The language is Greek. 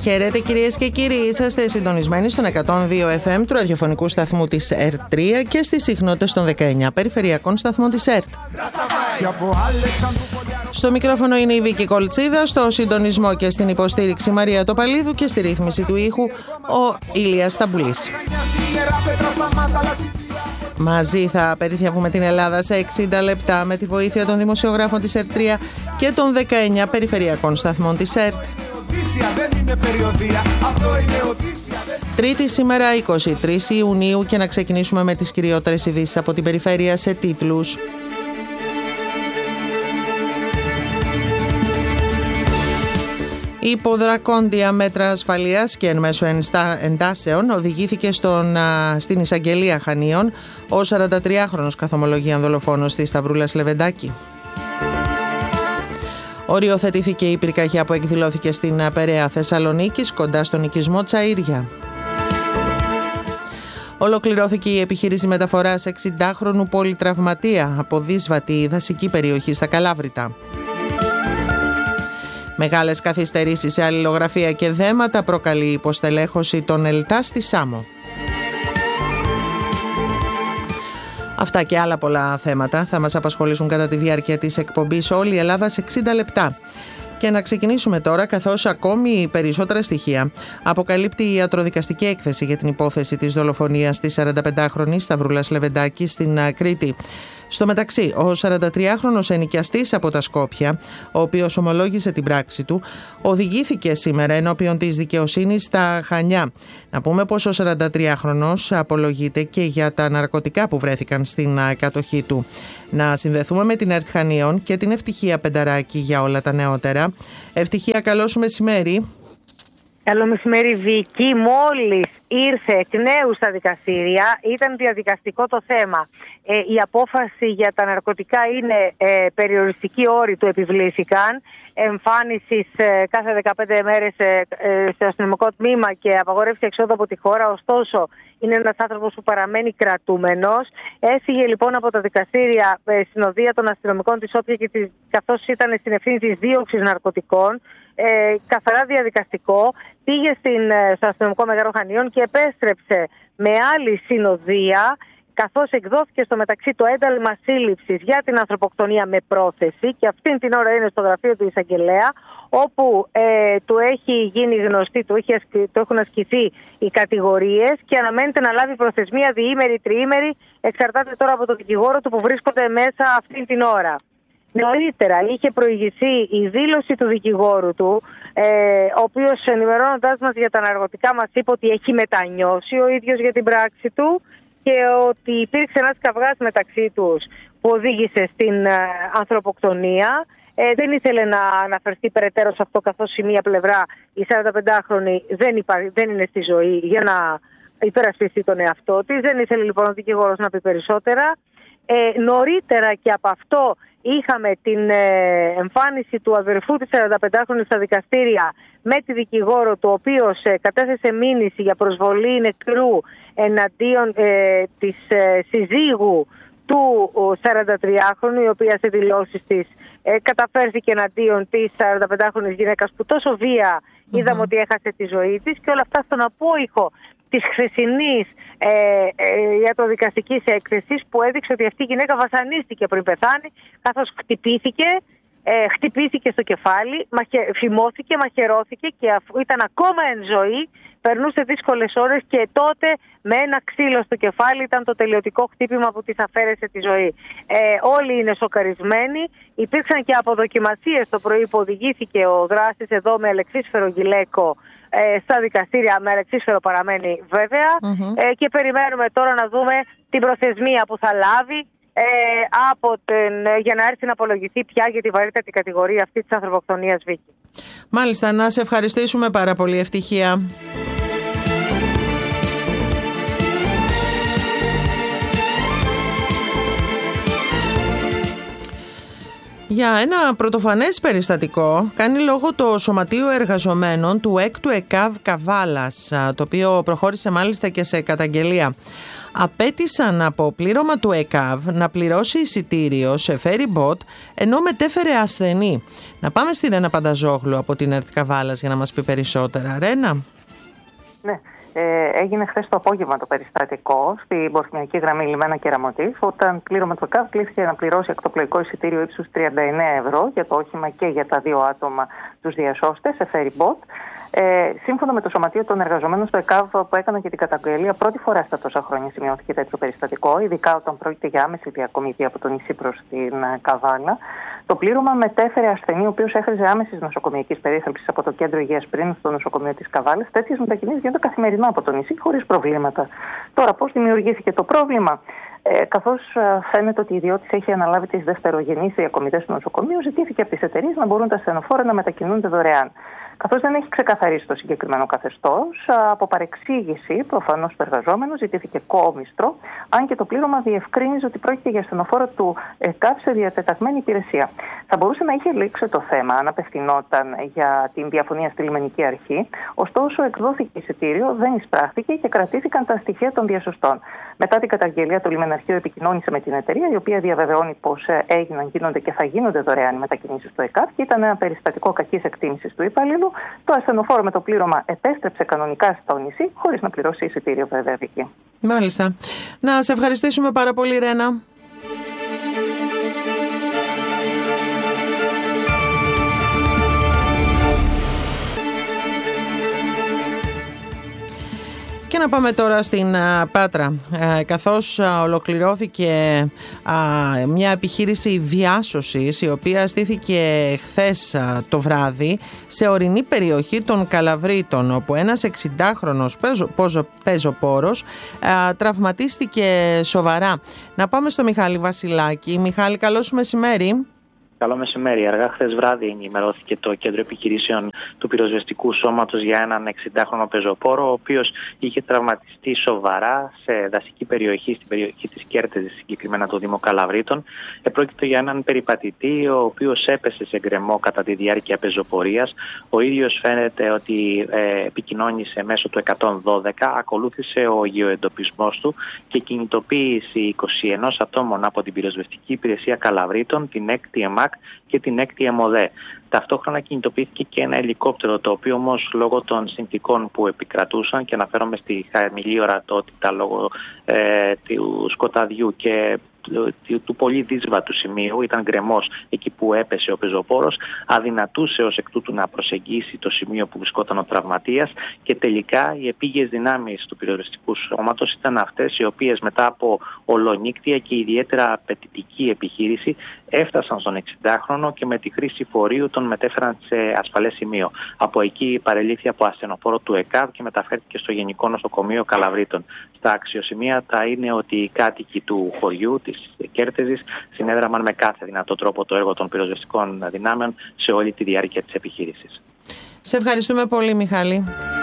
Χαίρετε κυρίες και κύριοι, είσαστε συντονισμένοι στον 102 FM του ραδιοφωνικού σταθμού της ΕΡΤ3 και στις συχνότητες των 19 περιφερειακών σταθμών της ΕΡΤ. Στο μικρόφωνο είναι η Βίκη Κολτσίδα, στο συντονισμό και στην υποστήριξη Μαρία Τοπαλίδου και στη ρύθμιση του ήχου ο Ηλίας Σταμπουλής. Μαζί θα περιθιαβούμε την Ελλάδα σε 60 λεπτά με τη βοήθεια των δημοσιογράφων της ΕΡΤ3 και των 19 περιφερειακών σταθμών της ΕΡΤ. Τρίτη σήμερα 23 Ιουνίου και να ξεκινήσουμε με τις κυριότερες ειδήσεις από την περιφέρεια σε τίτλους. Υποδρακόντια μέτρα ασφαλείας και εν μέσω εντάσεων οδηγήθηκε στην εισαγγελία Χανίων ο 43χρονος καθομολογίαν δολοφόνος στη Σταυρούλας Λεβεντάκη. Οριοθετήθηκε η πυρκαγιά που εκδηλώθηκε στην Περαία Θεσσαλονίκης κοντά στον οικισμό Τσαΐρια. Ολοκληρώθηκε η επιχείρηση μεταφοράς 60χρονου πολυτραυματία από δύσβατη δασική περιοχή στα Καλάβρητα. Μεγάλες καθυστερήσεις σε αλληλογραφία και δέματα προκαλεί η υποστελέχωση των ΕΛΤΑ στη Σάμο. Αυτά και άλλα πολλά θέματα θα μας απασχολήσουν κατά τη διάρκεια της εκπομπής «Όλη η Ελλάδα σε 60 λεπτά». Και να ξεκινήσουμε τώρα, καθώς ακόμη περισσότερα στοιχεία αποκαλύπτει η ιατροδικαστική έκθεση για την υπόθεση της δολοφονίας της 45χρονης Σταυρούλας Λεβεντάκη στην Κρήτη. Στο μεταξύ, ο 43χρονος ενοικιαστής από τα Σκόπια, ο οποίος ομολόγησε την πράξη του, οδηγήθηκε σήμερα ενώπιον της δικαιοσύνης στα Χανιά. Να πούμε πως ο 43χρονος απολογείται και για τα ναρκωτικά που βρέθηκαν στην κατοχή του. Να συνδεθούμε με την ΕΡΤ Χανίων και την Ευτυχία Πενταράκη για όλα τα νεότερα. Ευτυχία, καλό σου μεσημέρι. Καλό μεσημέρι, Βίκη. Μόλις ήρθε εκ νέου στα δικαστήρια, ήταν διαδικαστικό το θέμα. Η απόφαση για τα ναρκωτικά είναι περιοριστικοί όροι του επιβλήθηκαν. Εμφάνιση κάθε 15 μέρες στο αστυνομικό τμήμα και απαγορεύση εξόδου από τη χώρα. Ωστόσο, είναι ένας άνθρωπος που παραμένει κρατούμενος. Έφυγε λοιπόν από τα δικαστήρια συνοδεία των αστυνομικών της Όποια και καθώς ήταν στην ευθύνη της δίωξης ναρκωτικών. Καθαρά διαδικαστικό, πήγε στο αστυνομικό Μεγάρο Χανίων και επέστρεψε με άλλη συνοδεία, καθώς εκδόθηκε στο μεταξύ το ένταλμα σύλληψης για την ανθρωποκτονία με πρόθεση και αυτήν την ώρα είναι στο γραφείο του εισαγγελέα, όπου του έχει γίνει γνωστή, του έχουν ασκηθεί οι κατηγορίες και αναμένεται να λάβει προθεσμία διήμερη, τριήμερη, εξαρτάται τώρα από τον δικηγόρο του που βρίσκονται μέσα αυτήν την ώρα. Νωρίτερα είχε προηγηθεί η δήλωση του δικηγόρου του, ο οποίος ενημερώνοντας μας για τα ναρκωτικά μας είπε ότι έχει μετανιώσει ο ίδιος για την πράξη του και ότι υπήρξε ένας καυγάς μεταξύ τους που οδήγησε στην ανθρωποκτονία. Δεν ήθελε να αναφερθεί περαιτέρω σε αυτό, καθώς η μία πλευρά, η 45χρονη, δεν είναι στη ζωή για να υπερασπιστεί τον εαυτό της. Δεν ήθελε λοιπόν ο δικηγόρος να πει περισσότερα. Νωρίτερα και από αυτό είχαμε την εμφάνιση του αδερφού της 45χρονης στα δικαστήρια με τη δικηγόρο του, ο οποίος κατέθεσε μήνυση για προσβολή νεκρού εναντίον της συζύγου του 43χρονου, η οποία σε δηλώσεις της καταφέρθηκε εναντίον της 45χρονης γυναίκας που τόσο βία είδαμε ότι έχασε τη ζωή της, και όλα αυτά στον απόϊχο της χθεσινής ιατροδικαστικής έκθεσης που έδειξε ότι αυτή η γυναίκα βασανίστηκε πριν πεθάνει, καθώς χτυπήθηκε στο κεφάλι, φημώθηκε, μαχαιρώθηκε και αφού ήταν ακόμα εν ζωή, περνούσε δύσκολες ώρες και τότε με ένα ξύλο στο κεφάλι ήταν το τελειωτικό χτύπημα που της αφαίρεσε τη ζωή. Όλοι είναι σοκαρισμένοι. Υπήρξαν και αποδοκιμασίες το πρωί που οδηγήθηκε ο δράστης εδώ με αλεξίσφαιρο γυλαίκο στα δικαστήρια, με αλεξίσφαιρο παραμένει βέβαια, και περιμένουμε τώρα να δούμε την προθεσμία που θα λάβει για να έρθει να απολογηθεί πια για τη βαρύτατη κατηγορία αυτή της ανθρωποκτονίας, Βίκη. Μάλιστα, να σε ευχαριστήσουμε πάρα πολύ, Ευτυχία. Για ένα πρωτοφανές περιστατικό κάνει λόγο το Σωματείο Εργαζομένων του ΕΚΤΟΥ ΕΚΑΒ Καβάλας, το οποίο προχώρησε μάλιστα και σε καταγγελία. Απέτησαν από πλήρωμα του ΕΚΑΒ να πληρώσει εισιτήριο σε ferry boat ενώ μετέφερε ασθενή. Να πάμε στη Ρένα Πανταζόγλου από την ΕΡΤ Καβάλας για να μας πει περισσότερα. Ρένα. Ναι. Έγινε χθες το απόγευμα το περιστατικό στην πορφημιακή γραμμή Λιμένα Κεραμωτής, όταν πλήρωμα του ΕΚΑΒ κλήθηκε να πληρώσει εκτοπλοϊκό εισιτήριο ύψους 39 ευρώ για το όχημα και για τα 2 άτομα τους διασώστες σε ferry boat. Σύμφωνα με το Σωματείο των Εργαζομένων στο ΕΚΑΒ που έκανα και την καταγγελία, πρώτη φορά στα τόσα χρόνια σημειώθηκε τέτοιο περιστατικό, ειδικά όταν πρόκειται για άμεση διακομιδή από το νησί προς την Καβάλα. Το πλήρωμα μετέφερε ασθενή, ο οποίος έχριζε άμεση νοσοκομειακή περίθαλψη από το κέντρο υγείας πριν στο νοσοκομείο της Καβάλας. Τέτοιες μετακινήσεις γίνονται καθημερινά από το νησί χωρίς προβλήματα. Τώρα, πώς δημιουργήθηκε το πρόβλημα? Καθώς φαίνεται ότι η ιδιώτης έχει αναλάβει τις δευτερογενείς διακομιδές του νοσοκομείου, ζητήθηκε από τις εταιρείες να μπορούν τα ασθενοφόρα να μετακινούνται δωρεάν. Καθώς δεν έχει ξεκαθαρίσει το συγκεκριμένο καθεστώς, από παρεξήγηση προφανώς του εργαζόμενου ζητήθηκε κόμιστρο, αν και το πλήρωμα διευκρίνιζε ότι πρόκειται για ασθενοφόρο του ΕΚΑΒ σε διατεταγμένη υπηρεσία. Θα μπορούσε να είχε λήξει το θέμα αν απευθυνόταν για την διαφωνία στη λιμενική αρχή, ωστόσο εκδόθηκε εισιτήριο, δεν εισπράχθηκε και κρατήθηκαν τα στοιχεία των διασωστών. Μετά την καταγγελία, το λιμεναρχείο επικοινώνησε με την εταιρεία, η οποία διαβεβαιώνει πως γίνονται και θα γίνονται δωρεάν οι μετακινήσεις στο ΕΚΑΒ και ήταν ένα περιστατικό κακής εκτίμησης του υπαλλήλου. Το ασθενοφόρο με το πλήρωμα επέστρεψε κανονικά στο νησί, χωρίς να πληρώσει εισιτήριο, βέβαια, Βίκη. Μάλιστα. Να σε ευχαριστήσουμε πάρα πολύ, Ρένα. Και να πάμε τώρα στην Πάτρα, καθώς ολοκληρώθηκε μια επιχείρηση διάσωσης η οποία στήθηκε χθες το βράδυ σε ορεινή περιοχή των Καλαβρίτων, όπου ένας 60χρονος πεζοπόρος τραυματίστηκε σοβαρά. Να πάμε στο Μιχάλη Βασιλάκη. Μιχάλη, καλό σου μεσημέρι. Καλό μεσημέρι. Αργά χθες βράδυ ενημερώθηκε το Κέντρο Επιχειρήσεων του Πυροσβεστικού Σώματος για έναν 60χρονο πεζοπόρο, ο οποίος είχε τραυματιστεί σοβαρά σε δασική περιοχή, στην περιοχή της Κέρτεζης, συγκεκριμένα το Δήμο Καλαβρίτων. Πρόκειται για έναν περιπατητή, ο οποίος έπεσε σε γκρεμό κατά τη διάρκεια πεζοπορίας. Ο ίδιος φαίνεται ότι επικοινώνησε μέσω του 112, ακολούθησε ο γεωεντοπισμός του και κινητοποίηση 21 ατόμων από την Πυροσβεστική Υπηρεσία Καλαβρίτων, την 6η ΕΜΑΚ και την 6η ΕΜΟΔΕ. Ταυτόχρονα κινητοποιήθηκε και ένα ελικόπτερο, το οποίο όμως λόγω των συνθηκών που επικρατούσαν, και αναφέρομαι στη χαμηλή ορατότητα λόγω του σκοταδιού και του πολύ δύσβατου σημείου, ήταν γκρεμός εκεί που έπεσε ο πεζοπόρος, αδυνατούσε ως εκ τούτου να προσεγγίσει το σημείο που βρισκόταν ο τραυματίας και τελικά οι επίγειες δυνάμεις του πυροσβεστικού σώματος ήταν αυτές οι οποίες μετά από ολονύκτια και ιδιαίτερα απαιτητική επιχείρηση έφτασαν στον 60χρονο και με τη χρήση φορείου τον μετέφεραν σε ασφαλές σημείο. Από εκεί παρελήφθη από ασθενοφόρο του ΕΚΑΒ και μεταφέρθηκε στο Γενικό Νοσοκομείο Καλαβρίτων. Στα αξιοσημείατα είναι ότι οι κάτοικοι του χωριού της Κέρτεζης συνέδραμαν με κάθε δυνατό τρόπο το έργο των πυροσβεστικών δυνάμεων σε όλη τη διάρκεια της επιχείρησης. Σε ευχαριστούμε πολύ, Μιχάλη.